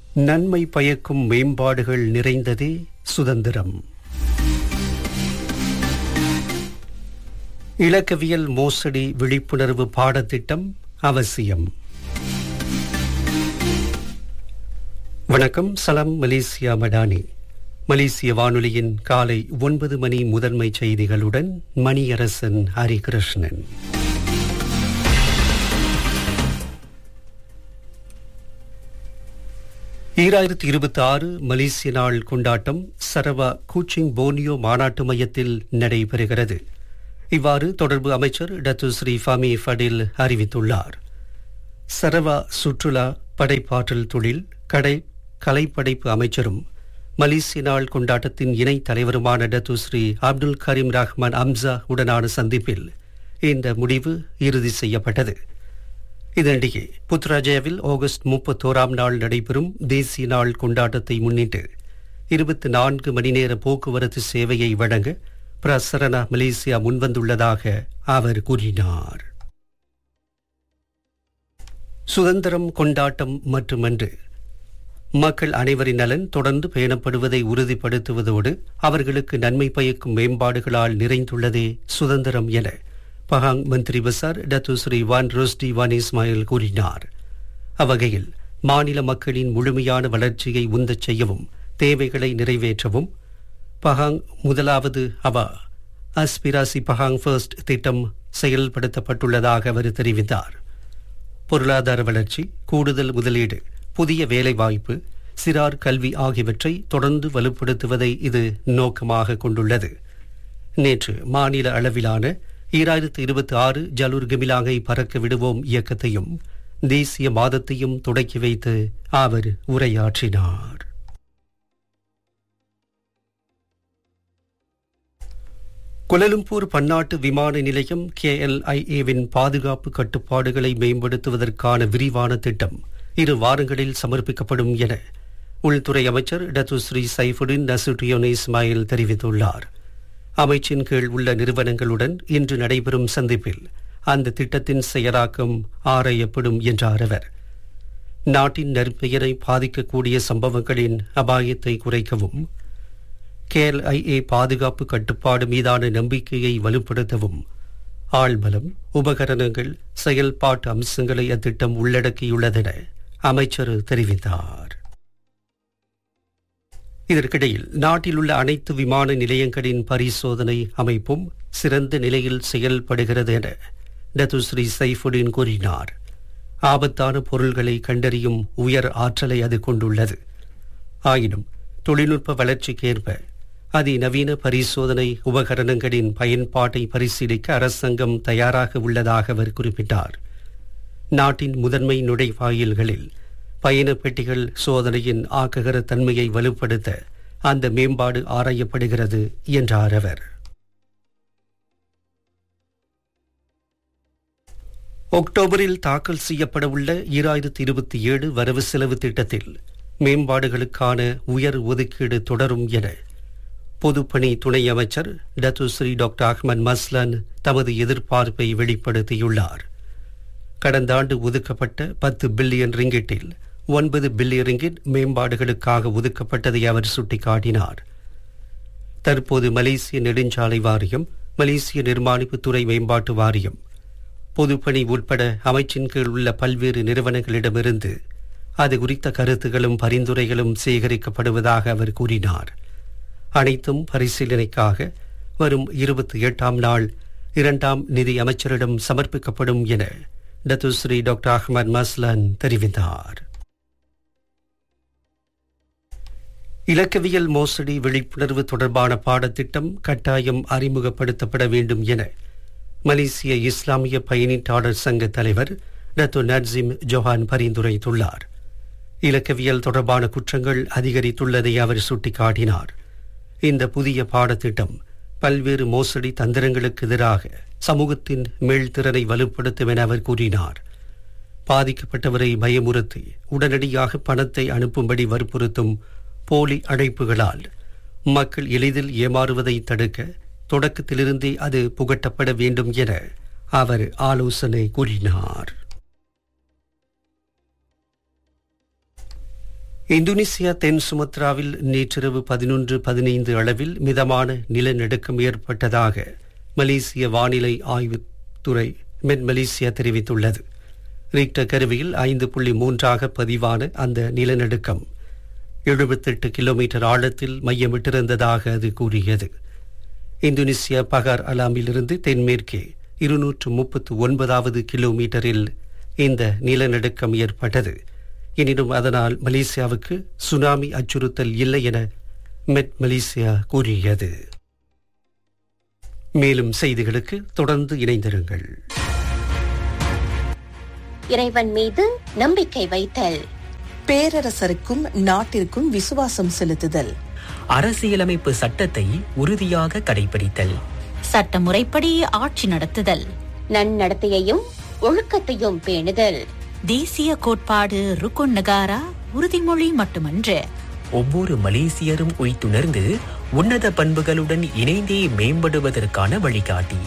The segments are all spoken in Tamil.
நன்மை பயக்கும் மேம்பாடுகள் நிறைந்ததே சுதந்திரம். இலக்கவியல் மோசடி விழிப்புணர்வு பாடத்திட்டம் அவசியம். வணக்கம். சலாம் மலேசியா மடானி. மலேசிய வானொலியின் காலை 9 மணி முதன்மை செய்திகளுடன் மணியரசன் ஹரிகிருஷ்ணன். மலேசிய நாள் கொண்டாட்டம் சரவா கூச்சிங் போர்னியோ மாநாட்டு மையத்தில் நடைபெறுகிறது. இவ்வாறு தொடர்பு அமைச்சர் டத்து ஸ்ரீ ஃபமி ஃபடில் அறிவித்துள்ளார். சரவா சுற்றுலா, படைப்பாற்றல் தொழில், கலைப்படைப்பு அமைச்சரும் மலேசிய நாள் கொண்டாட்டத்தின் இணை தலைவருமான டத்து ஸ்ரீ அப்துல் கரீம் ரஹ்மான் அம்சா உடனான சந்திப்பில் இந்த முடிவு இறுதி செய்யப்பட்டது. இதனிடையே புத்ராஜயாவில் ஆகஸ்ட் 31ஆம் நாள் நடைபெறும் தேசிய நாள் கொண்டாட்டத்தை முன்னிட்டு 24 மணி நேர போக்குவரத்து சேவையை வழங்க பிரசரணா மலேசியா முன்வந்துள்ளதாக அவர் கூறினார். சுதந்திரம் கொண்டாட்டம் மட்டுமன்று, மக்கள் அனைவரின் நலன் தொடர்ந்து பேணப்படுவதை உறுதிப்படுத்துவதோடு அவர்களுக்கு நன்மை பயக்கும் மேம்பாடுகளால் நிறைந்துள்ளதே சுதந்திரம் என பஹாங் மந்திரி பசார் டத்து ஸ்ரீ வான் ரோஸ்டி வான் இஸ்மாயில் கூறினார். அவ்வகையில் மாநில மக்களின் முழுமையான வளர்ச்சியை உந்தச் செய்யவும் தேவைகளை நிறைவேற்றவும் பஹாங் முதலாவது அஸ்பிராசி பஹாங் ஃபர்ஸ்ட் திட்டம் செயல்படுத்தப்பட்டுள்ளதாக அவர் தெரிவித்தார். பொருளாதார வளர்ச்சி, கூடுதல் முதலீடு, புதிய வேலைவாய்ப்பு, சிறார் கல்வி ஆகியவற்றை தொடர்ந்து வலுப்படுத்துவதை இது நோக்கமாக கொண்டுள்ளது. நேற்று மாநில அளவிலான 2026 ஜலூர் கமிலாங்கை பறக்க விடுவோம் இயக்கத்தையும் தேசிய மாதத்தையும் தொடக்கி வைத்து அவர் உரையாற்றினார். குலாலம்பூர் பன்னாட்டு விமான நிலையம் KLIA-வின் பாதுகாப்பு கட்டுப்பாடுகளை மேம்படுத்துவதற்கான விரிவான திட்டம் 2 வாரங்களில் சமர்ப்பிக்கப்படும் என உள்துறை அமைச்சர் டத்து ஸ்ரீ சைஃபுடின் நசுட்டியோன் இஸ்மாயில் தெரிவித்துள்ளார். அமைச்சின் கீழ் உள்ள நிறுவனங்களுடன் இன்று நடைபெறும் சந்திப்பில் அந்த திட்டத்தின் செயலாக்கம் ஆராயப்படும் என்றார் அவர். நாட்டின் நற்பெயரை பாதிக்கக்கூடிய சம்பவங்களின் அபாயத்தை குறைக்கவும் KLIA பாதுகாப்பு கட்டுப்பாடு மீதான நம்பிக்கையை வலுப்படுத்தவும் ஆழ்பலம், உபகரணங்கள், செயல்பாட்டு அம்சங்களை அத்திட்டம் உள்ளடக்கியுள்ளதென அமைச்சர் தெரிவித்தார். இதற்கிடையில் நாட்டில் உள்ள அனைத்து விமான நிலையங்களின் பரிசோதனை அமைப்பும் சிறந்த நிலையில் செயல்படுகிறது என டத்து ஸ்ரீ சைஃபுடின் கூறினார். ஆபத்தான பொருள்களை கண்டறியும் உயர் ஆற்றலை அது கொண்டுள்ளது. ஆயினும் தொழில்நுட்ப வளர்ச்சிக்கேற்ப அதிநவீன பரிசோதனை உபகரணங்களின் பயன்பாட்டை பரிசீலிக்க அரசாங்கம் தயாராக உள்ளதாக அவர் குறிப்பிட்டார். நாட்டின் முதன்மை நுழைவாயில்களில் பயண பெட்டிகள் சோதனையின் ஆக்ககர தன்மையை வலுப்படுத்த அந்த மேம்பாடு ஆராயப்படுகிறது என்றார் அவர். அக்டோபரில் தாக்கல் செய்யப்படவுள்ள 2027 வரவு செலவு திட்டத்தில் மேம்பாடுகளுக்கான உயர் ஒதுக்கீடு தொடரும் என பொதுப்பணி துணை அமைச்சர் Datuk Sri doctor Ahmad Maslan தமது எதிர்பார்ப்பை வெளிப்படுத்தியுள்ளார். கடந்த ஆண்டு ஒதுக்கப்பட்ட 10 பில்லியன் ரிங்கிட்டில் 9 பில்லியன் ரிங்கிட் மேம்பாடுகளுக்காக ஒதுக்கப்பட்டதை அவர் சுட்டிக்காட்டினார். தற்போது மலேசிய நெடுஞ்சாலை வாரியம், மலேசிய நிர்மாணிப்புத்துறை மேம்பாட்டு வாரியம், பொதுப்பணி உட்பட அமைச்சின் கீழ் உள்ள பல்வேறு நிறுவனங்களிடமிருந்து அது குறித்த கருத்துகளும் பரிந்துரைகளும் சேகரிக்கப்படுவதாக அவர் கூறினார். அனைத்தும் பரிசீலனைக்காக வரும் 28ஆம் நாள் 2ஆம் நிதி அமைச்சரிடம் சமர்ப்பிக்கப்படும் என Datuk Sri doctor Ahmad Maslan தெரிவித்தார். இலக்கவியல் மோசடி விழிப்புணர்வு தொடர்பான பாடத்திட்டம் கட்டாயம் அறிமுகப்படுத்தப்பட வேண்டும் என மலேசிய இஸ்லாமிய பயணீட்டாளர் சங்க தலைவர் டத்து நட்சிம் ஜொஹான் பரிந்துரைத்துள்ளார். இலக்கவியல் தொடர்பான குற்றங்கள் அதிகரித்துள்ளதை அவர் சுட்டிக்காட்டினார். இந்த புதிய பாடத்திட்டம் பல்வேறு மோசடி தந்திரங்களுக்கு எதிராக சமூகத்தின் மீள்திறனை வலுப்படுத்தும் என அவர் கூறினார். பாதிக்கப்பட்டவரை பயமுறுத்தி உடனடியாக பணத்தை அனுப்பும்படி வற்புறுத்தும் போலி அழைப்புகளால் மக்கள் எளிதில் ஏமாறுவதை தடுக்க தொடக்கத்திலிருந்தே அது புகட்டப்பட வேண்டும் என அவர் ஆலோசனை கூறினார். இந்தோனேசியா தென் சுமத்ராவில் நேற்றிரவு 11:15 அளவில் மிதமான நிலநடுக்கம் ஏற்பட்டதாக மலேசிய வானிலை ஆய்வுத்துறை மெட் மலேசியா தெரிவித்துள்ளது. ரிக்டர் கருவியில் 5.3 பதிவான அந்த நிலநடுக்கம் 78 கிலோமீட்டர் ஆழத்தில் மையமிட்டிருந்ததாக அது கூறியது. இந்தோனேசியா பகார் அலாமிலிருந்து தென்மேற்கே 239வது கிலோமீட்டரில் இந்த நிலநடுக்கம் ஏற்பட்டது. எனினும் அதனால் மலேசியாவுக்கு சுனாமி அச்சுறுத்தல் இல்லை என மெட் மலேசியா கூறியது. மேலும் செய்திகளுக்கு தொடர்ந்து இணைந்திருங்கள். இறைவன் மீது நம்பிக்கை வைத்தல், பேரரசருக்கும் நாட்டிற்கும் விசுவாசம் செலுத்துதல், அரசியலமைப்பு சட்டத்தை உறுதியாக கடைபிடித்தல், சட்டமுறைப்படி ஆட்சி நடத்துதல், நன்னடத்தையையும் ஒழுக்கத்தையும் பேணுதல், தேசிய கோட்பாடு ருக்குன் நகாரா உறுதிமொழி மட்டுமன்று, ஒவ்வொரு மலேசியரும் உய்த்துணர்ந்து உன்னத பண்புகளுடன் இணைந்தே மேம்படுவதற்கான வழிகாட்டி.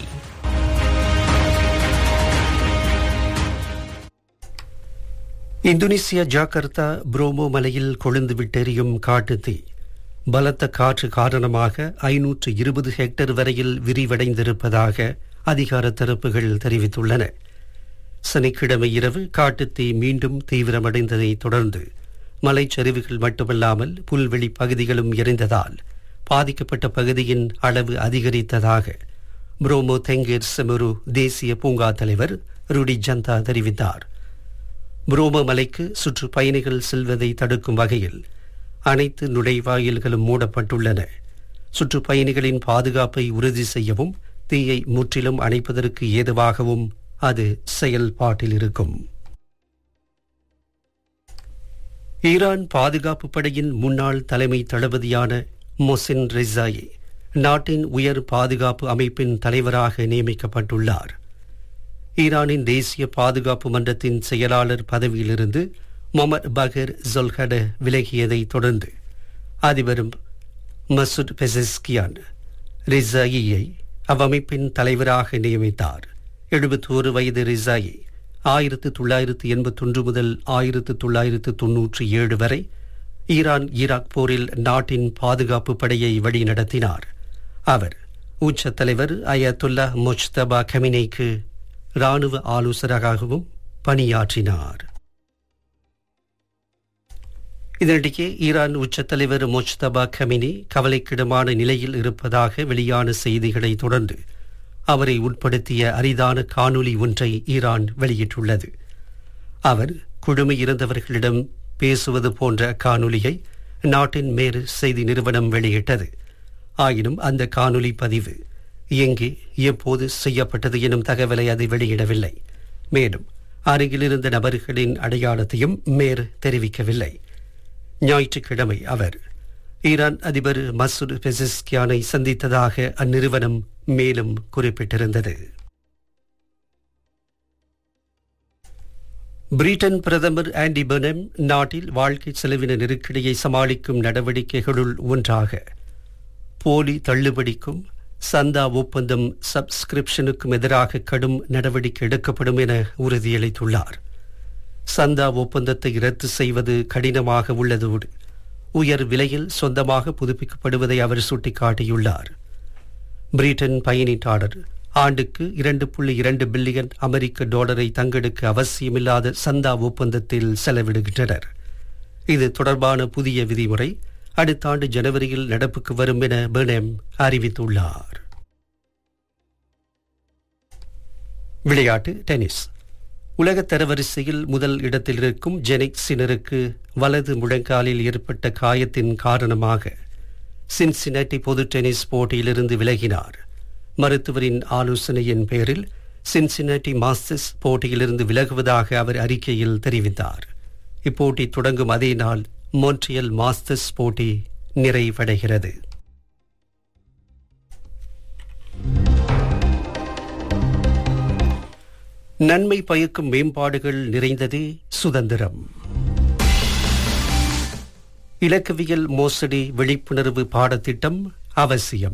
இந்தோனேசியா ஜாகர்த்தா புரோமோ மலையில் கொழுந்து விட்டெறியும் காட்டுத்தீ பலத்த காற்று காரணமாக 520 ஹெக்டேர் வரையில் விரிவடைந்திருப்பதாக அதிகார தரப்புகள் தெரிவித்துள்ளன. சனிக்கிழமை இரவு காட்டுத்தீ மீண்டும் தீவிரமடைந்ததைத் தொடர்ந்து மலைச்சரிவுகள் மட்டுமல்லாமல் புல்வெளி பகுதிகளும் எரிந்ததால் பாதிக்கப்பட்ட பகுதியின் அளவு அதிகரித்ததாக புரோமோ தெங்கேர் செமரு தேசிய பூங்கா தலைவர் ருடி ஜந்தா தெரிவித்தார். புரோமோ மலைக்கு சுற்றுப்பயணிகள் செல்வதை தடுக்கும் வகையில் அனைத்து நுழைவாயில்களும் மூடப்பட்டுள்ளன. சுற்றுப்பயணிகளின் பாதுகாப்பை உறுதி செய்யவும் தீயை முற்றிலும் அணைப்பதற்கு ஏதுவாகவும் அது செயல்பாட்டில் இருக்கும். ஈரான் பாதுகாப்பு படையின் முன்னாள் தலைமை தளபதியான மொசின் ரெசாயி நாட்டின் உயர் பாதுகாப்பு அமைப்பின் தலைவராக நியமிக்கப்பட்டுள்ளார். ஈரானின் தேசிய பாதுகாப்பு மன்றத்தின் செயலாளர் பதவியிலிருந்து மொமர் பகர் ஜொல்ஹட விலகியதை தொடர்ந்து அதிபர் மசூத் பெசஸ்கியான் ரிசாயியை அவ்வமைப்பின் தலைவராக நியமித்தார். 71 வயது ரிசாயி 1981 முதல் 1997 வரை ஈரான் ஈராக் போரில் நாட்டின் பாதுகாப்பு படையை வழிநடத்தினார். அவர் உச்ச தலைவர் அயத்துல்லா முஜ்தபா கமினேக்கு இராணுவ ஆலோசகராகவும் பணியாற்றினார். இதனிடையே ஈரான் உச்ச தலைவர் முஜ்தபா கமினி கவலைக்கிடமான நிலையில் இருப்பதாக வெளியான செய்திகளை தொடர்ந்து அவரை உட்படுத்திய அரிதான காணொலி ஒன்றை ஈரான் வெளியிட்டுள்ளது. அவர் குழுமி இருந்தவர்களிடம் பேசுவது போன்ற காணொலியை நாட்டின் மேரு செய்தி நிறுவனம் வெளியிட்டது. ஆயினும் அந்த காணொலி பதிவு எங்கே எப்போது செய்யப்பட்டது எனும் தகவலை அது வெளியிடவில்லை. மேலும் அருகிலிருந்த நபர்களின் அடையாளத்தையும் மேர் தெரிவிக்கவில்லை. ஞாயிற்றுக்கிழமை அவர் ஈரான் அதிபர் மசூத் பெசஸ்கியானை சந்தித்ததாக அந்நிறுவனம் மேலும் குறிப்பிட்டிருந்தது. பிரிட்டன் பிரதமர் ஆண்டி பெர்னம் நாட்டில் வாழ்க்கை செலவின நெருக்கடியை சமாளிக்கும் நடவடிக்கைகளுள் ஒன்றாக போலி தள்ளுபடிக்கும் சந்தா ஒப்பந்தம் சப்ஸ்கிரிப்ஷனுக்கும் எதிராக கடும் நடவடிக்கை எடுக்கப்படும் என உறுதியளித்துள்ளார். சந்தா ஒப்பந்தத்தை ரத்து செய்வது கடினமாக உள்ளதோடு உயர் விலையில் சொந்தமாக புதுப்பிக்கப்படுவதை அவர் சுட்டிக்காட்டியுள்ளார். பிரிட்டன் பயணீட்டாளர் ஆண்டுக்கு 2.2 பில்லியன் அமெரிக்க டாலரை தங்களுக்கு அவசியமில்லாத சந்தா ஒப்பந்தத்தில் செலவிடுகின்றனர். இது தொடர்பான புதிய விதிமுறை அடுத்த ஆண்டு ஜனவரியில் நடப்புக்கு வரும் என பெர்னம் அறிவித்துள்ளார். விளையாட்டு டென்னிஸ். உலக தரவரிசையில் முதல் இடத்தில் இருக்கும் ஜெனிக் சினருக்கு வலது முழங்காலில் ஏற்பட்ட காயத்தின் காரணமாக சின்சினாட்டி பொது டென்னிஸ் போட்டியிலிருந்து விலகினார். மருத்துவரின் ஆலோசனையின் பேரில் சின்சினாட்டி மாஸ்டர்ஸ் போட்டியிலிருந்து விலகுவதாக அவர் அறிக்கையில் தெரிவித்தார். இப்போட்டி தொடங்கும் அதே நாள் மோன்ட்ரியல் மாஸ்டர்ஸ் போட்டி நிறைவடைகிறது. நன்மை பயக்கும் மேம்பாடுகள் நிறைந்ததே சுதந்திரம். இலக்கவியல் மோசடி விழிப்புணர்வு பாடத்திட்டம் அவசியம்.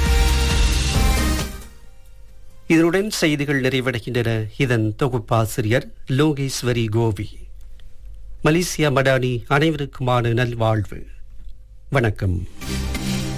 இதனுடன் செய்திகள் நிறைவடைகின்றன. இதன் தொகுப்பாசிரியர் லோகேஸ்வரி கோவி. மலேசியா மடானி அனைவருக்குமான நல்வாழ்வு. வணக்கம்.